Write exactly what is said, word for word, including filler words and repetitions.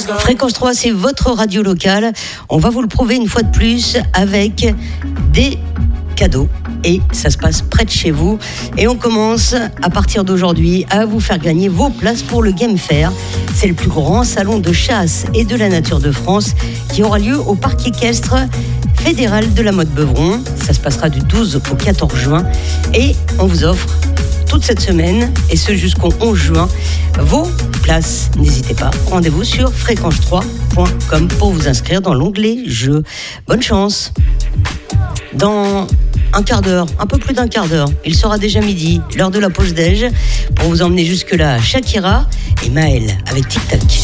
Fréquence trois, c'est votre radio locale. On va vous le prouver une fois de plus avec des cadeaux. Et ça se passe près de chez vous. Et on commence à partir d'aujourd'hui à vous faire gagner vos places pour le Game Fair. C'est le plus grand salon de chasse et de la nature de France qui aura lieu au parc équestre fédéral de la Motte-Beuvron. Ça se passera du douze au quatorze juin. Et on vous offre toute cette semaine, et ce jusqu'au onze juin, vos places. N'hésitez pas, rendez-vous sur fréquence trois point com pour vous inscrire dans l'onglet Jeux. Bonne chance. Dans un quart d'heure, un peu plus d'un quart d'heure, il sera déjà midi, l'heure de la pause déj. Pour vous emmener jusque-là, Shakira et Maël avec Tic Tac.